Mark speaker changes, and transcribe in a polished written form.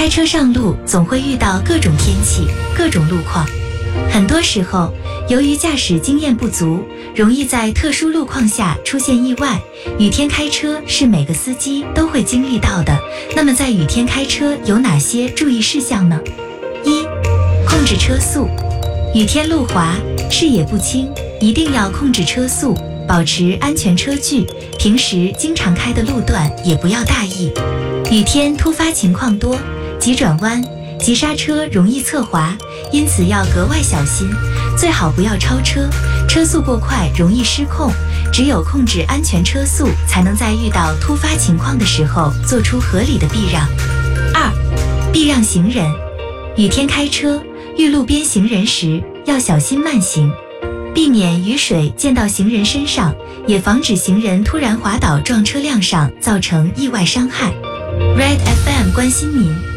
Speaker 1: 开车上路总会遇到各种天气、各种路况，很多时候，由于驾驶经验不足，容易在特殊路况下出现意外。雨天开车是每个司机都会经历到的。那么在雨天开车有哪些注意事项呢？一、控制车速。雨天路滑，视野不清，一定要控制车速，保持安全车距。平时经常开的路段也不要大意。雨天突发情况多，急转弯、急刹车容易侧滑，因此要格外小心，最好不要超车，车速过快容易失控，只有控制安全车速，才能在遇到突发情况的时候做出合理的避让。二、避让行人。雨天开车，遇路边行人时要小心慢行，避免雨水溅到行人身上，也防止行人突然滑倒撞车辆上，造成意外伤害。Red FM 关心您。